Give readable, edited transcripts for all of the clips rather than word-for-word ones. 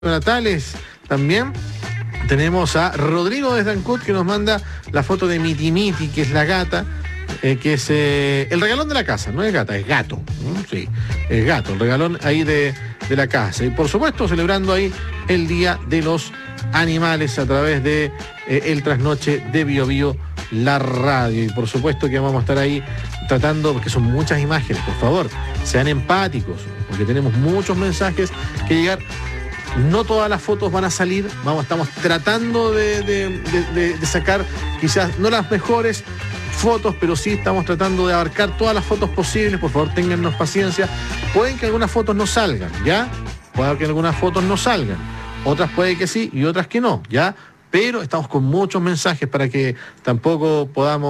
Natales también. Tenemos a Rodrigo desde Ancud que nos manda la foto de Miti Miti, que es la gata, que es el regalón de la casa, no es gata, es gato. Sí, es gato, el regalón ahí de la casa. Y por supuesto celebrando ahí el Día de los Animales a través de el trasnoche de Bio Bio, la radio. Y por supuesto que vamos a estar ahí tratando, porque son muchas imágenes, por favor, sean empáticos, porque tenemos muchos mensajes que llegar. No todas las fotos van a salir, estamos tratando de sacar quizás no las mejores fotos, pero sí estamos tratando de abarcar todas las fotos posibles. Por favor, téngannos paciencia. Pueden que algunas fotos no salgan, ¿ya? Puede que algunas fotos no salgan. Otras puede que sí y otras que no, ¿ya? Pero estamos con muchos mensajes para que tampoco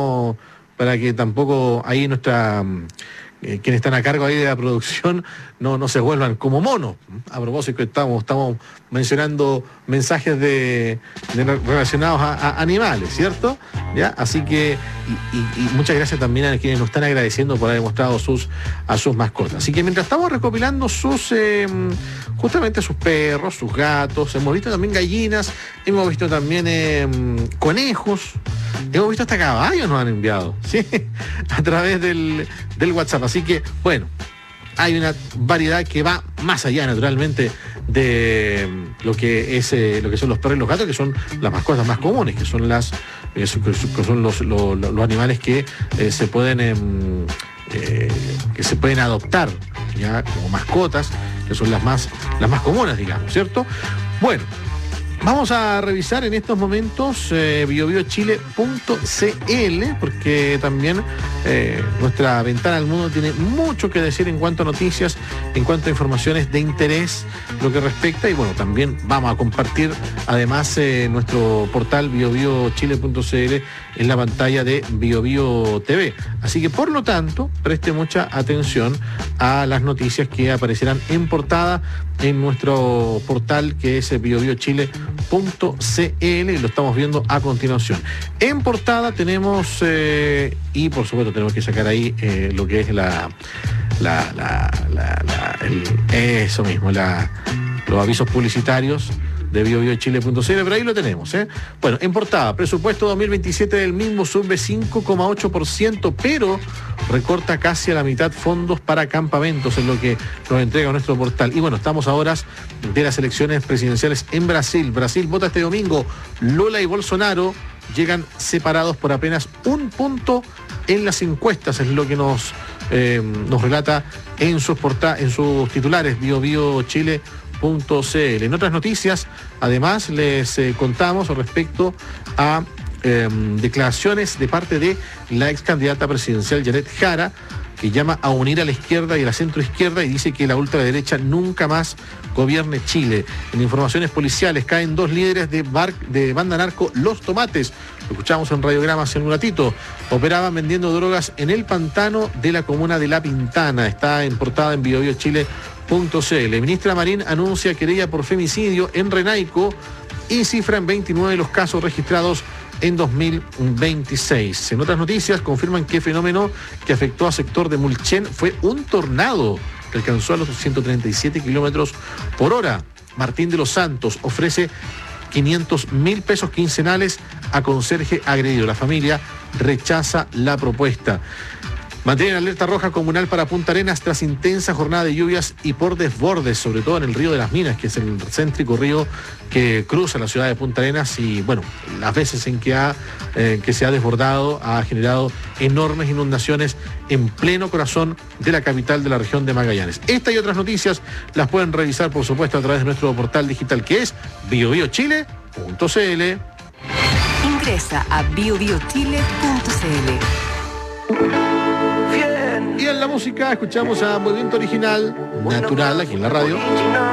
ahí nuestra... quienes están a cargo ahí de la producción no se vuelvan como monos. A propósito que estamos mencionando mensajes relacionados a animales, ¿cierto? ¿Ya? Así que, y muchas gracias también a quienes nos están agradeciendo por haber mostrado a sus mascotas. Así que mientras estamos recopilando justamente sus perros, sus gatos, hemos visto también gallinas, hemos visto también conejos, hemos visto hasta caballos nos han enviado, ¿sí? A través del WhatsApp. Así que, bueno, hay una variedad que va más allá, naturalmente, de lo que son los perros y los gatos, que son las mascotas más comunes, que son los animales que se pueden adoptar, ya como mascotas, que son las más comunes, digamos, ¿cierto? Bueno, vamos a revisar en estos momentos biobiochile.cl, porque también nuestra ventana al mundo tiene mucho que decir en cuanto a noticias, en cuanto a informaciones de interés, lo que respecta. Y bueno, también vamos a compartir además nuestro portal biobiochile.cl en la pantalla de BioBio TV. Así que por lo tanto, preste mucha atención a las noticias que aparecerán en portada en nuestro portal, que es biobiochile.cl, y lo estamos viendo a continuación. En portada tenemos, y por supuesto tenemos que sacar ahí lo que es los avisos publicitarios de biobiochile.cl, pero ahí lo tenemos, ¿eh? Bueno, en portada, presupuesto 2027 del mismo sube 5,8%, pero recorta casi a la mitad fondos para campamentos, es lo que nos entrega nuestro portal. Y bueno, estamos a horas de las elecciones presidenciales en Brasil. Brasil vota este domingo. Lula y Bolsonaro llegan separados por apenas un punto en las encuestas, es lo que nos relata en sus titulares biobiochile.cl. En otras noticias, además, les contamos respecto a declaraciones de parte de la ex candidata presidencial Yaret Jara, que llama a unir a la izquierda y a la centroizquierda y dice que la ultraderecha nunca más gobierne Chile. En informaciones policiales caen 2 líderes de banda narco Los Tomates. Lo escuchamos en Radiograma hace un ratito. Operaban vendiendo drogas en el pantano de la comuna de La Pintana. Está en portada en biobiochile.cl. Ministra Marín anuncia querella por femicidio en Renaico y cifra en 29 los casos registrados en 2026. En otras noticias, confirman que el fenómeno que afectó a sector de Mulchen fue un tornado que alcanzó a los 137 kilómetros por hora. Martín de los Santos ofrece 500.000 pesos quincenales a conserje agredido. La familia rechaza la propuesta. Mantienen alerta roja comunal para Punta Arenas tras intensa jornada de lluvias y por desbordes, sobre todo en el río de las Minas, que es el céntrico río que cruza la ciudad de Punta Arenas. Y bueno, las veces en que se ha desbordado ha generado enormes inundaciones en pleno corazón de la capital de la región de Magallanes. Esta y otras noticias las pueden revisar, por supuesto, a través de nuestro portal digital, que es biobiochile.cl. Ingresa a biobiochile.cl. Y en la música escuchamos a Movimiento Original, Natural, aquí en la radio.